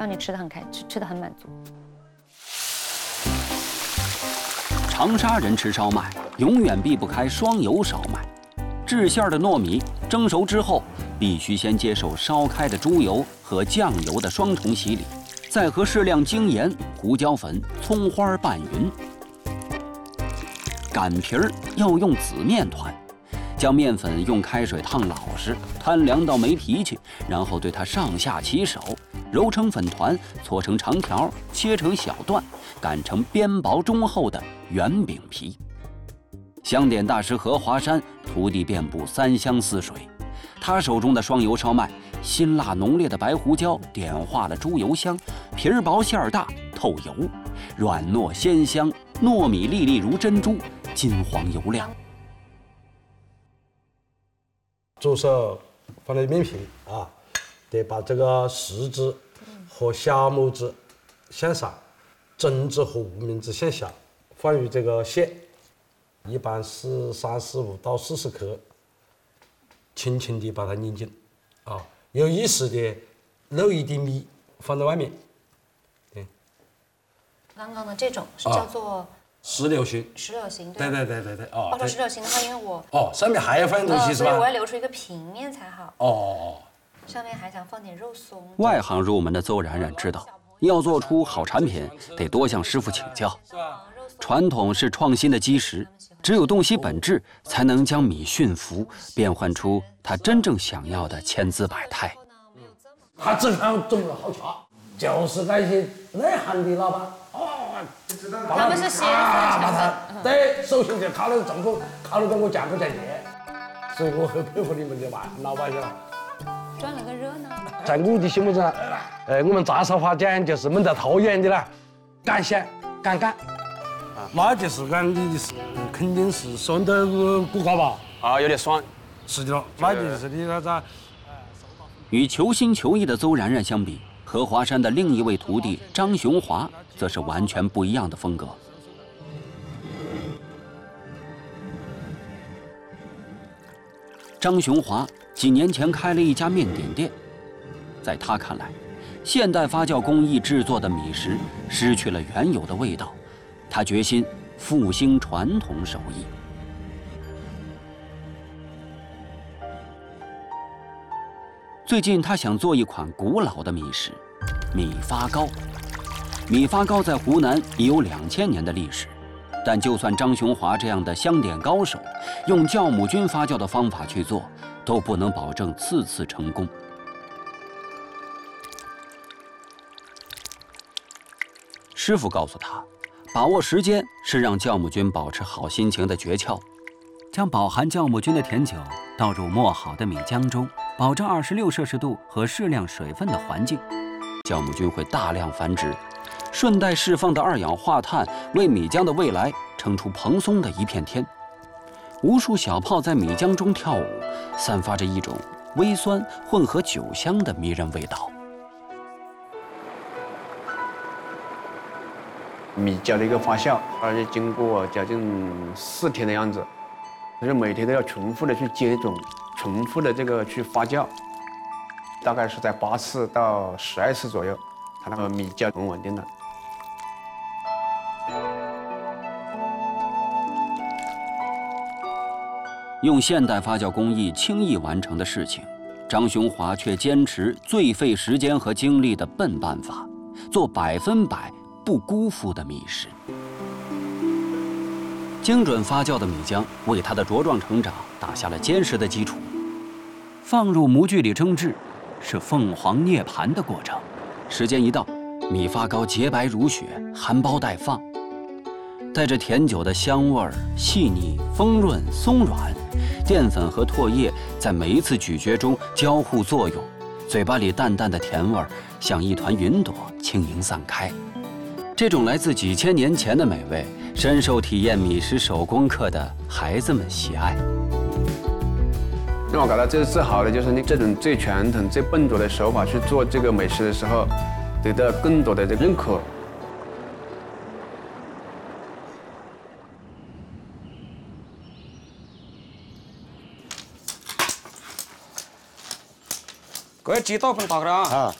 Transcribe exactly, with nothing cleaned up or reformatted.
让你吃的很开，吃吃的很满足。 长沙人吃烧麦，永远避不开双油烧麦。制馅的糯米蒸熟之后，必须先接受烧开的猪油和酱油的双重洗礼，再和适量精盐、胡椒粉、葱花拌匀。擀皮儿要用紫面团，将面粉用开水烫老实，摊凉到没脾气，然后对它上下其手，揉成粉团，搓成长条，切成小段，擀成边薄中厚的圆饼皮。香点大师何华山徒弟遍布三湘四水，他手中的双油烧麦，辛辣浓烈的白胡椒点化了猪油香，皮儿薄馅儿大，透油，软糯鲜香，糯米粒粒如珍珠，金黄油亮。 左手放在面皮啊，得把这个食指和小拇指向上，中指和无名指向下，放于这个馅。一般是三十五到四十克，轻轻地把它拧紧，啊，有意识的漏一滴米放在外面。对， 刚刚的这种是叫做石榴形。 石榴形， 对对对对对，哦。 包括石榴形的话，因为我哦上面还要放东西是吧？ 所以我要留出一个平面才好。 哦哦。 上面还想放点肉松。 外行入门的邹冉冉知道，要做出好产品，得多向师傅请教。传统是创新的基石。只有洞悉本质，才能将米驯服，变换出他真正想要的千姿百态。 他正好中了好巧，就是那些内行的老板哦， 他们是先分对，首先就考虑政府，考虑到我降不降价，所以我很佩服你们的老老百姓。 赚了个热闹。 在我的心目中，呃，我们长沙话讲就是闷得头痒的啦，敢想敢干。那就是讲你是肯定是酸的不高吧？ 啊，有点酸。 是的，那就是你那个。 与求新求异的邹冉冉相比，何华山的另一位徒弟张雄华则是完全不一样的风格。张雄华几年前开了一家面点店，在他看来，现代发酵工艺制作的米食失去了原有的味道。他决心复兴传统手艺。最近，他想做一款古老的米食——米发糕。米发糕在湖南已有两千年的历史，但就算张雄华这样的香点高手，用酵母菌发酵的方法去做，都不能保证次次成功。师傅告诉他，把握时间是让酵母菌保持好心情的诀窍。将饱含酵母菌的甜酒倒入磨好的米浆中，保证二十六摄氏度和适量水分的环境，酵母菌会大量繁殖，顺带释放的二氧化碳为米浆的未来撑出蓬松的一片天。无数小泡在米浆中跳舞，散发着一种微酸混合酒香的迷人味道。 米酵的一个发酵，而且经过将近四天的样子，就是每天都要重复的去接种，重复的这个去发酵，大概是在八次到十二次左右，它那个米酵很稳定的。 用现代发酵工艺轻易完成的事情，张雄华却坚持最费时间和精力的笨办法，做百分百不辜负的米食。精准发酵的米浆为它的茁壮成长打下了坚实的基础。放入模具里蒸制，是凤凰涅槃的过程。时间一到，米发糕洁白如雪，含苞待放，带着甜酒的香味儿，细腻、丰润、松软。淀粉和唾液在每一次咀嚼中交互作用，嘴巴里淡淡的甜味儿像一团云朵轻盈散开。这种来自几千年前的美味，深受体验米食手工课的孩子们喜爱。 让我感到最自豪的就是你这种最传统、最笨拙的手法去做这个美食的时候，得到更多的这个认可。 嗰一支多咁大噶啦。 啊，